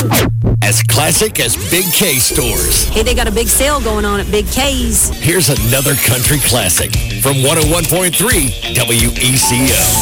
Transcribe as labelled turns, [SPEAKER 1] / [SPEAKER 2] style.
[SPEAKER 1] As classic as Big K stores.
[SPEAKER 2] Hey, they got a big sale going on at Big K's.
[SPEAKER 1] Here's another country classic from 101.3 WECO.